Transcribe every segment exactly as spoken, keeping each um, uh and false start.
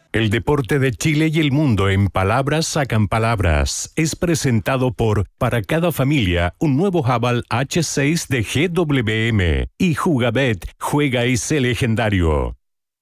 El deporte de Chile y el mundo en palabras sacan palabras. Es presentado por Para cada familia, un nuevo Haval hache seis de G W M. Y Jugabet, juega y sé legendario.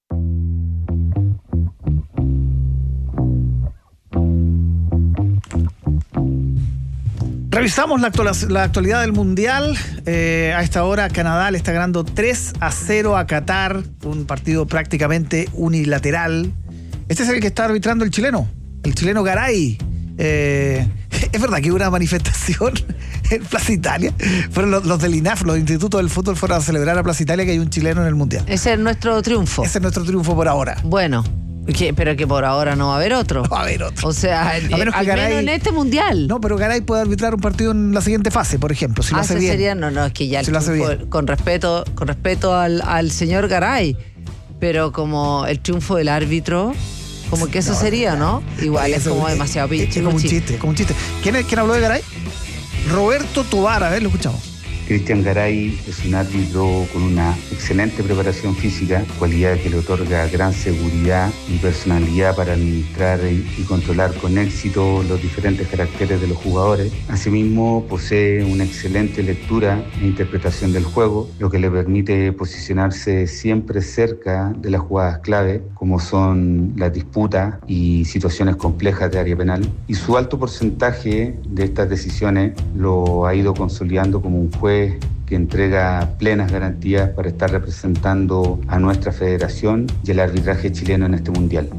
Revisamos la, actual, la actualidad del Mundial. Eh, a esta hora Canadá le está ganando tres a cero a Qatar, un partido prácticamente unilateral. Este es el que está arbitrando el chileno, el chileno Garay. Eh, es verdad que hubo una manifestación en Plaza Italia. Fueron los, los del I N A F, los institutos del fútbol, fueron a celebrar a Plaza Italia que hay un chileno en el Mundial. Ese es nuestro triunfo. Ese es nuestro triunfo por ahora. Bueno. ¿Qué? Pero que por ahora no va a haber otro. No va a haber otro. O sea, a menos al Garay, menos en este mundial. No, pero Garay puede arbitrar un partido en la siguiente fase, por ejemplo, si ah, lo hace bien. Sería, no, no, es que ya si el lo hace triunfo, bien. con respeto, con respeto al, al señor Garay, pero como el triunfo del árbitro, como que eso no, sería, ¿no? Igual es como es, demasiado pinche. Es como un chiste, como un chiste. ¿Quién, es, ¿Quién habló de Garay? Roberto Tobar, a ver, lo escuchamos. Cristian Garay es un árbitro con una excelente preparación física, cualidad que le otorga gran seguridad y personalidad para administrar y controlar con éxito los diferentes caracteres de los jugadores. Asimismo, posee una excelente lectura e interpretación del juego, lo que le permite posicionarse siempre cerca de las jugadas clave, como son las disputas y situaciones complejas de área penal. Y su alto porcentaje de estas decisiones lo ha ido consolidando como un juez que entrega plenas garantías para estar representando a nuestra federación y el arbitraje chileno en este mundial.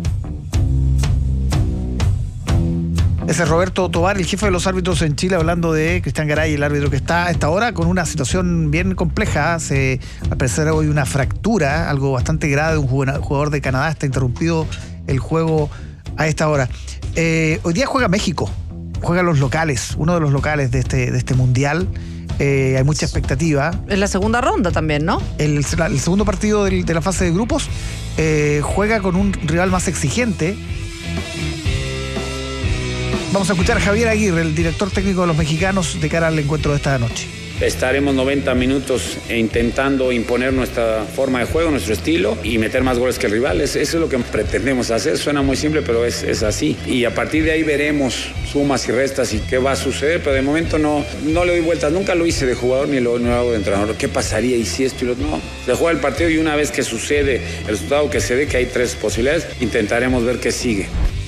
Ese es Roberto Tobar, el jefe de los árbitros en Chile, hablando de Cristian Garay, el árbitro que está a esta hora con una situación bien compleja. Se, al parecer hoy una fractura, algo bastante grave, un jugador de Canadá. Está interrumpido el juego a esta hora. Eh, hoy día juega México, juegan los locales, uno de los locales de este, de este mundial. Eh, hay mucha expectativa. Es la segunda ronda también, ¿no? El, el segundo partido de, de la fase de grupos. Eh, juega con un rival más exigente. Vamos a escuchar a Javier Aguirre, el director técnico de los mexicanos, de cara al encuentro de esta noche. Estaremos noventa minutos intentando imponer nuestra forma de juego, nuestro estilo y meter más goles que el rival. Eso es lo que pretendemos hacer. Suena muy simple, pero es, es así. Y a partir de ahí veremos sumas y restas y qué va a suceder. Pero de momento no, no le doy vueltas. Nunca lo hice de jugador ni lo, no lo hago de entrenador. ¿Qué pasaría y si esto y lo otro? No. Se juega el partido y una vez que sucede el resultado, que se ve que hay tres posibilidades, intentaremos ver qué sigue.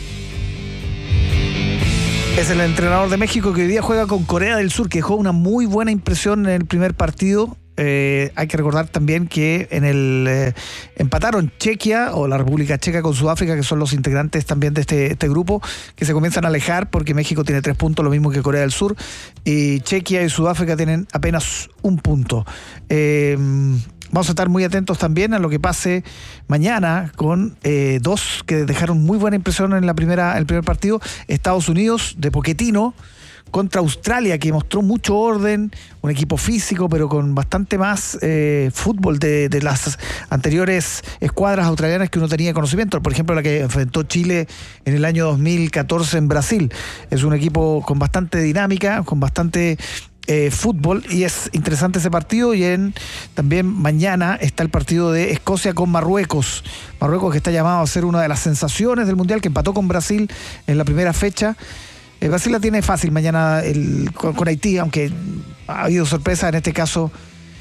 Es el entrenador de México que hoy día juega con Corea del Sur, que dejó una muy buena impresión en el primer partido. Eh, hay que recordar también que en el eh, empataron Chequia o la República Checa con Sudáfrica, que son los integrantes también de este, este grupo, que se comienzan a alejar porque México tiene tres puntos, lo mismo que Corea del Sur, y Chequia y Sudáfrica tienen apenas un punto. Eh, Vamos a estar muy atentos también a lo que pase mañana con eh, dos que dejaron muy buena impresión en la primera, el primer partido. Estados Unidos de Pochettino contra Australia, que mostró mucho orden, un equipo físico, pero con bastante más eh, fútbol de, de las anteriores escuadras australianas que uno tenía conocimiento. Por ejemplo, la que enfrentó Chile en el año dos mil catorce en Brasil. Es un equipo con bastante dinámica, con bastante Eh, fútbol, y es interesante ese partido. Y en también mañana está el partido de Escocia con Marruecos. Marruecos, que está llamado a ser una de las sensaciones del Mundial, que empató con Brasil en la primera fecha. Eh, Brasil la tiene fácil mañana el, con, con Haití, aunque ha habido sorpresa en este caso.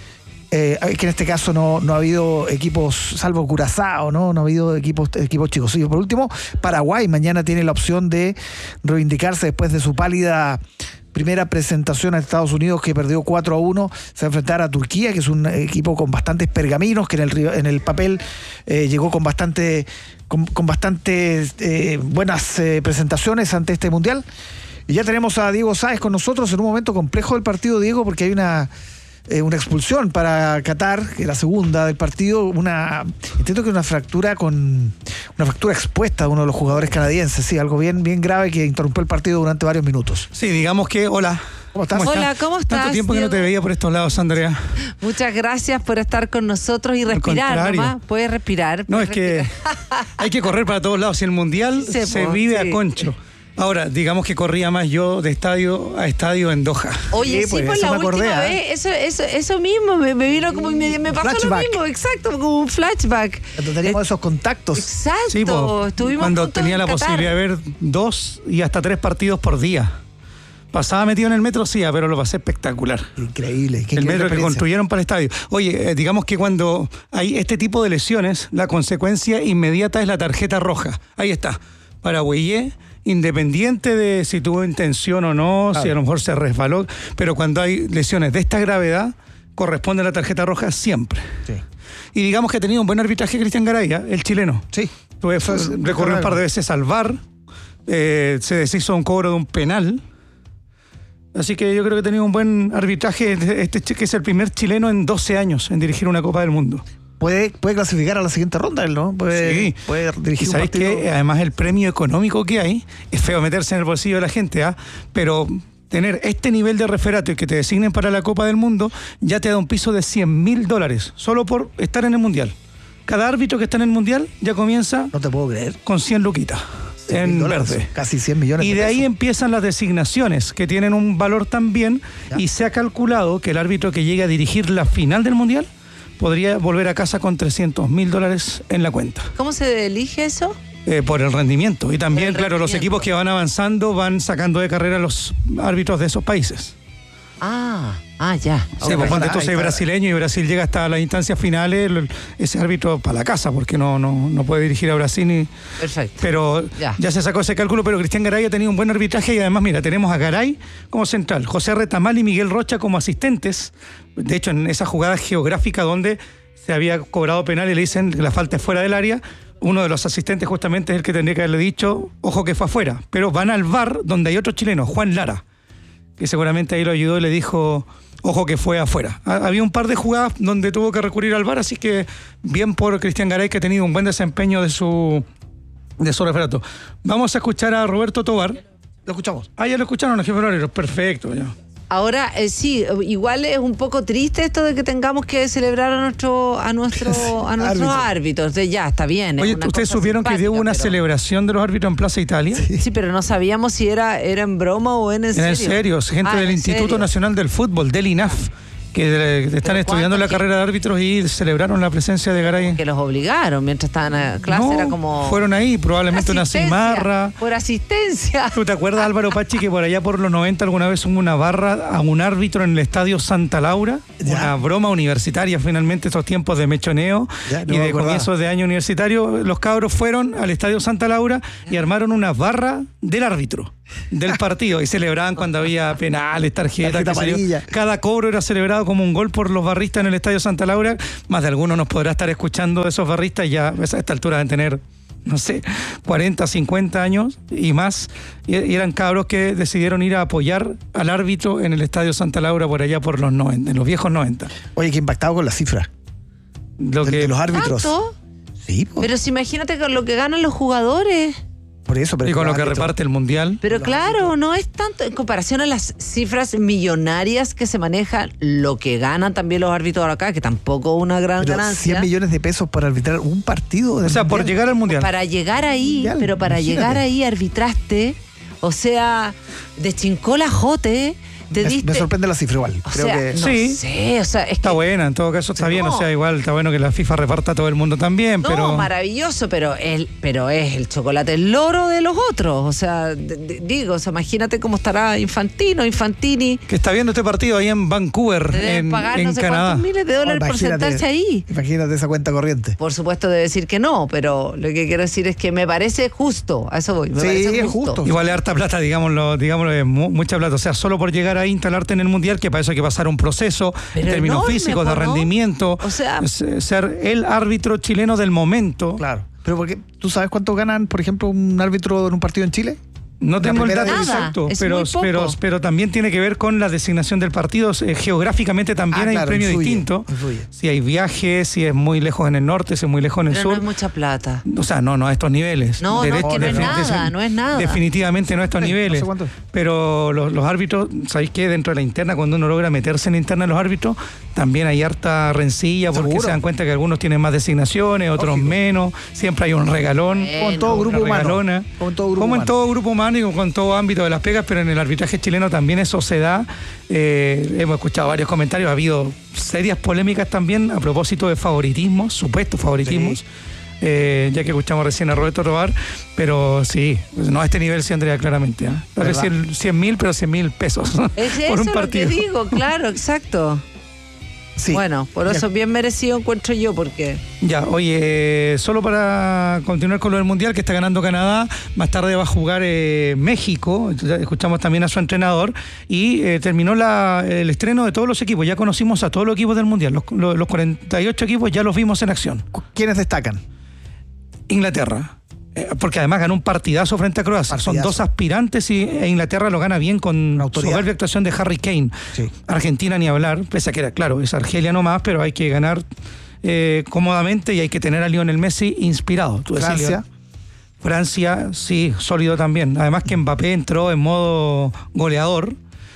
Eh, que en este caso no, no ha habido equipos, salvo Curazao, ¿no? No ha habido equipos, equipos chicos. Y por último, Paraguay mañana tiene la opción de reivindicarse después de su pálida primera presentación a Estados Unidos, que perdió cuatro a uno. Se va a enfrentar a Turquía, que es un equipo con bastantes pergaminos, que en el, en el papel eh, llegó con bastante con, con bastantes eh, buenas eh, presentaciones ante este Mundial. Y ya tenemos a Diego Sáez con nosotros en un momento complejo del partido, Diego, porque hay una Eh, una expulsión para Qatar, que es la segunda del partido, una entiendo que una fractura con una fractura expuesta de uno de los jugadores canadienses, sí, algo bien, bien grave que interrumpió el partido durante varios minutos. Sí, digamos que, hola. ¿Cómo estás? ¿Cómo Hola, ¿cómo estás? Tanto tiempo que no te veía por estos lados, Andrea. Muchas gracias por estar con nosotros y respirar nomás. Puedes respirar. No, puedes es respirar. Que hay que correr para todos lados. Si el Mundial sí, se po, vive sí. a concho. Ahora, digamos que corría más yo de estadio a estadio en Doha. Oye, Sí, sí, pues, por eso la me acordé, última ¿eh? vez, eso, eso, eso mismo, me, me vino como, me, me pasó Flashback. lo mismo, exacto, como un flashback. Cuando teníamos Eh, esos contactos. Exacto, Sí, po, estuvimos cuando juntos tenía en la Qatar. posibilidad de ver dos y hasta tres partidos por día. Pasaba metido en el metro, sí, pero lo pasé espectacular. Increíble. Qué El increíble metro que experiencia. construyeron para el estadio. Oye, eh, digamos que cuando hay este tipo de lesiones, la consecuencia inmediata es la tarjeta roja. Ahí está. Para Güellé, independiente de si tuvo intención o no, Claro. si a lo mejor se resbaló, pero cuando hay lesiones de esta gravedad, corresponde la tarjeta roja siempre. Sí. Y digamos que ha tenido un buen arbitraje Cristian Garay, ¿eh? El chileno. Sí. Tuve- Eso es recurrió un par de veces al V A R, eh, se deshizo un cobro de un penal. Así que yo creo que ha tenido un buen arbitraje, este ch- que es el primer chileno en doce años en dirigir una Copa del Mundo. Puede, puede clasificar a la siguiente ronda, él, ¿no? Puede, Sí. puede Y dirigir un sabéis partido. que además el premio económico que hay, es feo meterse en el bolsillo de la gente, ¿ah? Pero tener este nivel de referato y que te designen para la Copa del Mundo ya te da un piso de cien mil dólares, solo por estar en el Mundial. Cada árbitro que está en el Mundial ya comienza No te puedo creer. con cien luquitas cien mil en dólares, verde. Casi cien millones Y de ahí pesos. empiezan las designaciones, que tienen un valor también, Ya. y se ha calculado que el árbitro que llegue a dirigir la final del Mundial podría volver a casa con trescientos mil dólares en la cuenta, ¿Cómo se elige eso? eh, por el rendimiento. Y también, el claro, los rendimiento. equipos que van avanzando van sacando de carrera a los árbitros de esos países. Ah, ah, ya. Sí, Ok. pues ponte tú, Ahí soy está. brasileño y Brasil llega hasta las instancias finales, el- ese árbitro para la casa, porque no, no, no puede dirigir a Brasil ni... Perfecto. Pero Ya. ya. se sacó ese cálculo, pero Cristian Garay ha tenido un buen arbitraje y además, mira, tenemos a Garay como central, José Retamal y Miguel Rocha como asistentes. De hecho, en esa jugada geográfica donde se había cobrado penal y le dicen que la falta es fuera del área, uno de los asistentes justamente es el que tendría que haberle dicho, ojo que fue afuera. Pero van al V A R donde hay otro chileno, Juan Lara, que seguramente ahí lo ayudó y le dijo, ojo que fue afuera. Ha- Había un par de jugadas donde tuvo que recurrir al V A R, así que bien por Cristian Garay, que ha tenido un buen desempeño de su, de su referato. Vamos a escuchar a Roberto Tobar. Lo escuchamos. Ah, ya lo escucharon los jefes horarios. Perfecto, ya. Ahora, eh, sí, igual es un poco triste esto de que tengamos que celebrar a nuestro, a nuestro, a nuestros Árbitro. árbitros. Entonces, ya, está bien. es Oye, una ¿ustedes cosa supieron que simpática, hubo una pero- celebración de los árbitros en Plaza Italia? Sí, pero no sabíamos si era, era en broma o en, en En serio. serio, es gente Ah, del ¿en Instituto serio? Nacional del Fútbol, del I N A F, que eh, están ¿Pero estudiando la cuánta carrera de árbitros y celebraron la presencia de Garay. Que los obligaron mientras estaban en clase, No, era como... fueron ahí, probablemente una asistencia, cimarra. Por asistencia. ¿Tú te acuerdas, Álvaro Pachi, que por allá por los noventa alguna vez hubo una barra a un árbitro en el estadio Santa Laura? Ya. Una broma universitaria, finalmente, estos tiempos de mechoneo Ya, no y me de acordaba. comienzos de año universitario. Los cabros fueron al estadio Santa Laura y armaron una barra del árbitro del partido y celebraban cuando había penales, tarjetas, Tarjeta qué sé yo. amarilla. Cada cobro era celebrado como un gol por los barristas en el estadio Santa Laura. Más de alguno nos podrá estar escuchando de esos barristas, ya a esta altura deben tener, no sé, cuarenta, cincuenta años y más, y, y eran cabros que decidieron ir a apoyar al árbitro en el estadio Santa Laura por allá por los noventa, en los viejos noventa. Oye, que impactado con la cifra Lo de, que de los árbitros. ¿Tanto? Sí, po. Pero si imagínate con lo que ganan los jugadores. por eso. Pero y con lo que árbitros- reparte el mundial. Pero Los claro, no es tanto en comparación a las cifras millonarias que se manejan, lo que ganan también los árbitros acá, que tampoco es una gran pero ganancia. cien millones de pesos para arbitrar un partido. O del sea, por Mundial. llegar al mundial. Para llegar ahí, Mundial, pero para imagínate. llegar ahí arbitraste, o sea, de chincola jote, te Me, diste... me sorprende la cifra igual. O Creo sea, que no Sí. sé, o sea, es Está que... buena, en todo caso está Sí, bien, no. o sea, igual está bueno que la FIFA reparta a todo el mundo también, No, pero... maravilloso, pero el, pero es el chocolate el loro de los otros. O sea, d- d- digo, o sea, imagínate cómo estará Infantino, Infantini. Que está viendo este partido ahí en Vancouver, Te deben en, pagar en no sé Canadá. cuántos miles de dólares por Imagínate- sentarse ahí. Imagínate esa cuenta corriente. Por supuesto debe decir que no, pero lo que quiero decir es que me parece justo, a eso voy, me Sí, parece es justo. justo. Igual es harta plata, digámoslo, digámoslo, es mu- mucha plata. O sea, solo por llegar a instalarte en el mundial, que para eso hay que pasar un proceso Pero en términos enorme, físicos, de ¿no? rendimiento, O sea- s- ser el árbitro chileno del momento. Claro. Pero porque tú sabes cuánto ganan, por ejemplo, un árbitro en un partido en Chile. No tengo el primera dato división. exacto, Nada, es pero, muy poco. pero, pero también tiene que ver con la designación del partido. Eh, geográficamente también Ah, hay claro, un premio influye, distinto. influye. Si hay viajes, si es muy lejos en el norte, si es muy lejos en el Pero no sur. es mucha plata. O sea, no, no a estos niveles. No, no, es que no es defin- nada, no es nada. Definitivamente no a estos Sí, no niveles. sé cuánto es. Pero los, los árbitros, ¿sabéis qué? Dentro de la interna, cuando uno logra meterse en la interna de los árbitros, también hay harta rencilla porque Seguro. se dan cuenta que algunos tienen más designaciones, otros Lógico. menos. Siempre hay un regalón. Eh, Como en todo no, grupo una humano. regalona. Como en todo grupo Como en humano. todo grupo humano, humano y con todo ámbito de las pegas, pero en el arbitraje chileno también eso se da. Eh, hemos escuchado varios comentarios, ha habido serias polémicas también a propósito de favoritismos, supuestos favoritismos. Sí. Eh, ya que escuchamos recién a Roberto Tobar, pero sí, no a este nivel sí, Andrea, claramente. ¿eh? Tal vez cien mil, pero cien mil pesos es por un eso partido. Lo que digo, claro, exacto. Sí. Bueno, por eso es bien merecido, encuentro yo, porque... Ya, oye, solo para continuar con lo del Mundial, que está ganando Canadá, más tarde va a jugar eh, México, escuchamos también a su entrenador, y eh, terminó la, el estreno de todos los equipos, ya conocimos a todos los equipos del Mundial, los, los, los cuarenta y ocho equipos ya los vimos en acción. ¿Quiénes destacan? Inglaterra, eh, porque además ganó un partidazo frente a Croacia. Partidazo. Son dos aspirantes y e Inglaterra lo gana bien con soberbia actuación de Harry Kane. Sí. Argentina ni hablar, pese a que era claro, es Argelia nomás, pero hay que ganar eh, cómodamente y hay que tener a Lionel Messi inspirado. ¿Tú Francia. Decías, Francia, sí, sólido también. Además que Mbappé entró en modo goleador.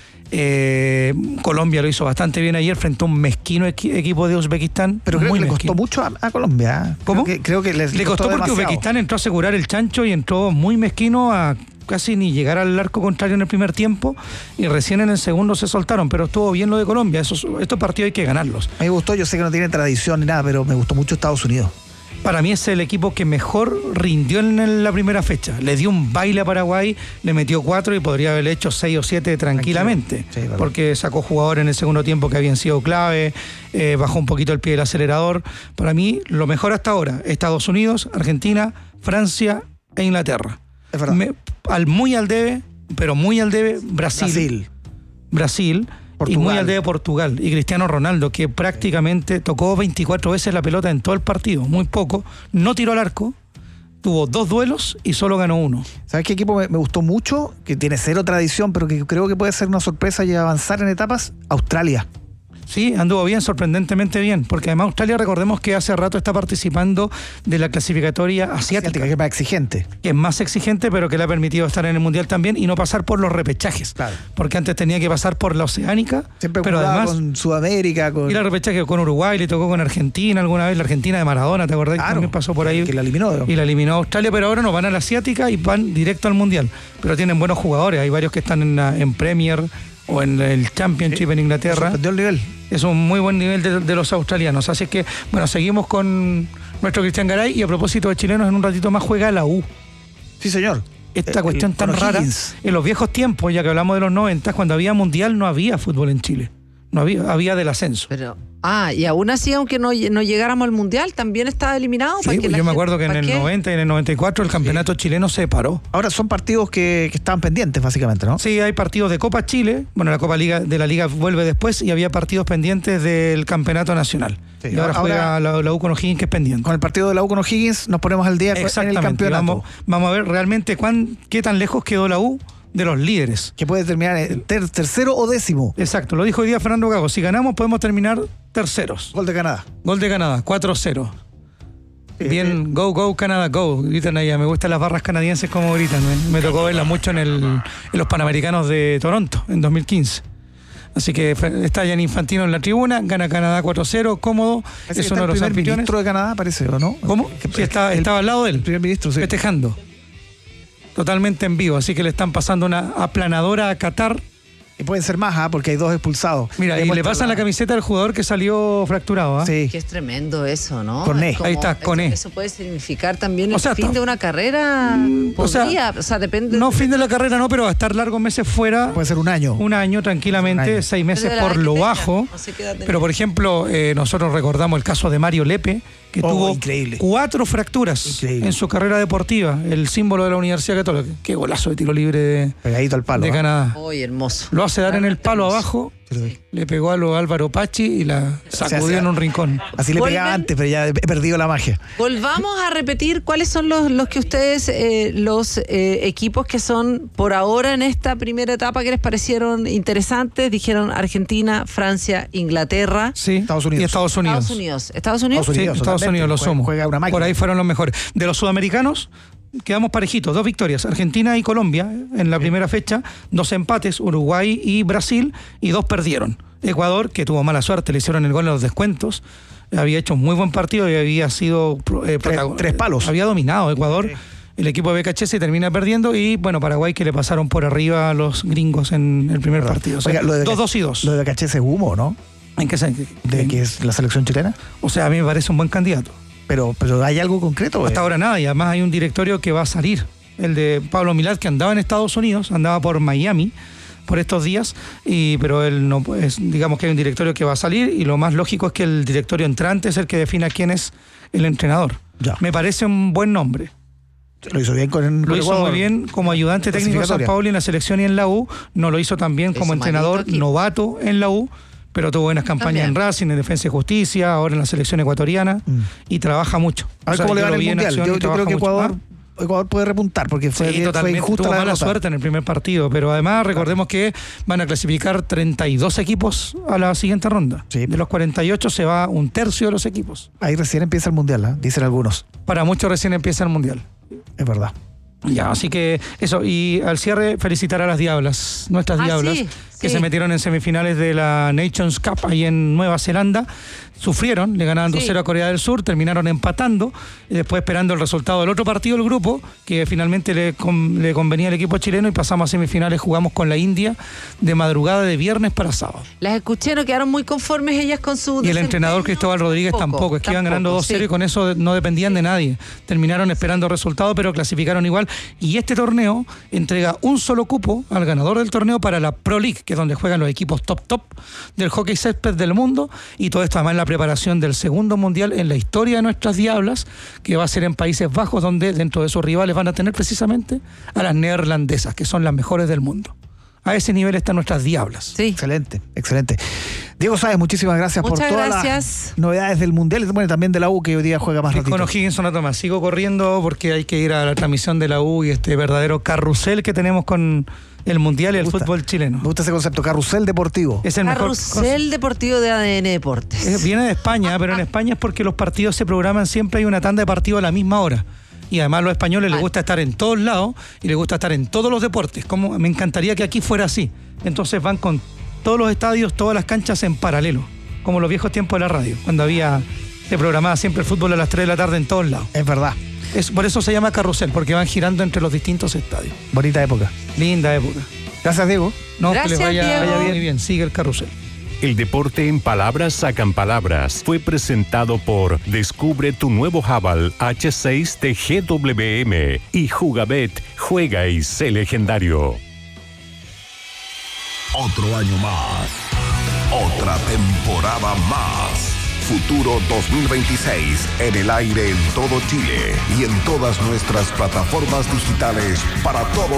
Eh, Colombia lo hizo bastante bien ayer frente a un mezquino equi- equipo de Uzbekistán. Pero creo muy que le mezquino. costó mucho a, a Colombia. ¿Cómo? Creo que, creo que les, le costó, costó porque demasiado. Uzbekistán entró a asegurar el chancho y entró muy mezquino a casi ni llegar al arco contrario en el primer tiempo y recién en el segundo se soltaron, pero estuvo bien lo de Colombia. Esos, estos partidos hay que ganarlos. A mí me gustó, yo sé que no tiene tradición ni nada, pero me gustó mucho Estados Unidos. Para mí es el equipo que mejor rindió en la primera fecha. Le dio un baile a Paraguay, le metió cuatro y podría haberle hecho seis o siete tranquilamente. Sí, vale. Porque sacó jugadores en el segundo tiempo que habían sido clave, eh, bajó un poquito el pie del acelerador. Para mí, lo mejor hasta ahora, Estados Unidos, Argentina, Francia e Inglaterra. Es verdad. Me, al, muy al debe, pero muy al debe, Brasil. Brasil. Brasil. Portugal. Y muy al de Portugal. Y Cristiano Ronaldo, que prácticamente tocó veinticuatro veces la pelota en todo el partido, muy poco, no tiró al arco, tuvo dos duelos y solo ganó uno. ¿Sabes qué equipo me, me gustó mucho? Que tiene cero tradición, pero que creo que puede ser una sorpresa y avanzar en etapas. Australia. Sí, anduvo bien, sorprendentemente bien, porque además Australia, recordemos que hace rato está participando de la clasificatoria asiática, asiática que es más exigente. Que es más exigente, pero que le ha permitido estar en el Mundial también y no pasar por los repechajes. Claro. Porque antes tenía que pasar por la Oceánica. Siempre pero además con Sudamérica. Con... Y la repechaje con Uruguay, le tocó con Argentina alguna vez, la Argentina de Maradona, ¿te acordás? Claro, que también pasó por ahí. Que la eliminó. Y la eliminó a Australia, pero ahora no van a la Asiática y van directo al Mundial. Pero tienen buenos jugadores, hay varios que están en, la, en Premier o en el Championship sí, en Inglaterra. Sorprendió el nivel. Es un muy buen nivel de, de los australianos. Así que, bueno, seguimos con nuestro Cristian Garay y a propósito de chilenos, en un ratito más juega la U. Sí, señor. Esta el, cuestión el, tan rara. Higgins. En los viejos tiempos, ya que hablamos de los noventa, cuando había mundial no había fútbol en Chile. No había, había del ascenso. Pero, ah, y aún así, aunque no, no llegáramos al mundial, también estaba eliminado. Sí, ¿para que yo me acuerdo que en el qué? noventa y en el noventa y cuatro el campeonato sí. chileno se paró. Ahora son partidos que, que estaban pendientes, básicamente, ¿no? Sí, hay partidos de Copa Chile. Bueno, la Copa Liga de la Liga vuelve después y había partidos pendientes del campeonato nacional. Sí, y ahora, ahora juega la, la U con O'Higgins, que es pendiente. Con el partido de la U con O'Higgins nos ponemos al día en el campeonato. Vamos, vamos a ver realmente cuán, qué tan lejos quedó la U de los líderes. Que puede terminar en ter, tercero o décimo. Exacto, lo dijo hoy día Fernando Gago. Si ganamos podemos terminar terceros. Gol de Canadá. Gol de Canadá, cuatro cero. Eh, Bien, eh. go, go, Canadá, go. Gritan allá. Me gustan las barras canadienses como gritan. Me, me tocó verlas mucho en, el, en los Panamericanos de Toronto, en dos mil quince. Así que está Gianni Infantino en la tribuna, gana Canadá cuatro cero, cómodo. Parece es uno de los anfitriones. El primer ministro de Canadá, parece, ¿o no? ¿Cómo? Que, sí, está, el, estaba al lado de él. El primer ministro, sí. Festejando. Totalmente en vivo, así que le están pasando una aplanadora a Qatar. Y pueden ser más, ¿eh? Porque hay dos expulsados. Mira, y, y le pasan la... la camiseta del jugador que salió fracturado. ¿eh? Sí. Que es tremendo eso, ¿no? Con E. Ahí está, con E. Eso puede significar también el o sea, fin de una carrera. Podría, o sea, o sea, depende. No, fin de la carrera no, pero va a estar largos meses fuera. Puede ser un año. Un año, tranquilamente, un año. Seis meses por lo bajo. No sé pero, por ejemplo, eh, nosotros recordamos el caso de Mario Lepe, que oh, tuvo increíble. cuatro fracturas increíble. en su carrera deportiva. El símbolo de la Universidad Católica. Qué golazo de tiro libre de, pegadito al palo, de Canadá. Uy, hermoso. Lo hace dar en el palo abajo. Sí. Le pegó a lo Álvaro Pachi y la sacudió o sea, en un rincón. Así le pegaba antes, pero ya he perdido la magia. Volvamos a repetir cuáles son los, los que ustedes, eh, los eh, equipos que son por ahora en esta primera etapa que les parecieron interesantes. Dijeron Argentina, Francia, Inglaterra. Sí, Estados Unidos. Y Estados Unidos. Estados Unidos. Estados Unidos. Sí, Estados Unidos lo somos. Juega una máquina. Por ahí fueron los mejores. De los sudamericanos, quedamos parejitos, dos victorias, Argentina y Colombia en la primera fecha, dos empates, Uruguay y Brasil, y dos perdieron. Ecuador, que tuvo mala suerte, le hicieron el gol en los descuentos, había hecho un muy buen partido y había sido... Eh, tres, tres palos. Había dominado Ecuador, sí. el equipo de B K H S termina perdiendo y, bueno, Paraguay que le pasaron por arriba a los gringos en el primer ¿verdad? partido. O sea, Oiga, lo de dos, dos y dos. Lo de B K H S es humo, ¿no? ¿En qué sentido? ¿De que es la selección chilena? O sea, a mí me parece un buen candidato. Pero, pero ¿hay algo concreto? Hasta eh? ahora nada, y además hay un directorio que va a salir. El de Pablo Milad, que andaba en Estados Unidos, andaba por Miami por estos días, y pero él no es, digamos que hay un directorio que va a salir, y lo más lógico es que el directorio entrante es el que defina quién es el entrenador. Ya. Me parece un buen nombre. Lo hizo bien con el Lo hizo Ecuador. muy bien como ayudante técnico de San Clasificatoria. Paolo en la selección y en la U. No lo hizo tan bien como Eso, entrenador Marito, aquí. novato en la U, pero tuvo buenas campañas También. en Racing, en Defensa y Justicia, ahora en la selección ecuatoriana, Mm. y trabaja mucho. A ver O sea, cómo le yo va en lo el vi en Mundial. acción Yo, y yo trabaja creo que mucho. Ecuador, Ah, Ecuador puede repuntar porque fue, sí, fue totalmente. injusta Tuvo la mala derrota. suerte en el primer partido, pero además recordemos que van a clasificar treinta y dos equipos a la siguiente ronda. Sí. De los cuarenta y ocho se va un tercio de los equipos. Ahí recién empieza el Mundial, ¿eh? Dicen algunos. Para muchos recién empieza el Mundial. Es verdad. Ya, así que eso, y al cierre felicitar a las Diablas, nuestras Ah, Diablas, sí, que sí. se metieron en semifinales de la Nations Cup ahí en Nueva Zelanda. Sufrieron, le ganaban Sí. dos cero a Corea del Sur, terminaron empatando y después esperando el resultado del otro partido del grupo, que finalmente le, con- le convenía al equipo chileno, y pasamos a semifinales, jugamos con la India de madrugada de viernes para sábado. Las escuché, no quedaron muy conformes ellas con su Y el desempeño. entrenador Cristóbal Rodríguez tampoco, es que iban ganando dos cero sí. y con eso no dependían de nadie. Terminaron esperando resultados, pero clasificaron igual. Y este torneo entrega un solo cupo al ganador del torneo para la Pro League, que es donde juegan los equipos top top del hockey césped del mundo, y todo esto además en la preparación del segundo mundial en la historia de nuestras Diablas, que va a ser en Países Bajos, donde dentro de sus rivales van a tener precisamente a las neerlandesas, que son las mejores del mundo. A ese nivel están nuestras Diablas. Sí. Excelente, excelente. Diego Sáez, muchísimas gracias Muchas por todas gracias. las novedades del Mundial y bueno, también de la U, que hoy día juega más Sí, ratito. con O'Higgins una toma. Sigo corriendo porque hay que ir a la transmisión de la U y este verdadero carrusel que tenemos con el Mundial y el Me gusta. fútbol chileno. Me gusta ese concepto, carrusel deportivo. Es el mejor. Carrusel deportivo de A D N Deportes. Eh, Viene de España, pero en España es porque los partidos se programan siempre, hay una tanda de partidos a la misma hora. Y además a los españoles les Vale. gusta estar en todos lados y les gusta estar en todos los deportes. Como me encantaría que aquí fuera así. Entonces van con todos los estadios, todas las canchas en paralelo, como los viejos tiempos de la radio, cuando había se programaba siempre el fútbol a las tres de la tarde en todos lados. Es verdad. Es, por eso se llama carrusel, porque van girando entre los distintos estadios. Bonita época. Linda época. Gracias, Diego. No, Gracias, que les vaya, Diego. vaya bien. Muy bien, sigue el carrusel. El deporte en palabras sacan palabras. Fue presentado por Descubre tu nuevo Haval H seis de G W M y Jugabet, juega y sé legendario. Otro año más. Otra temporada más. Futuro dos mil veintiséis en el aire en todo Chile y en todas nuestras plataformas digitales para todo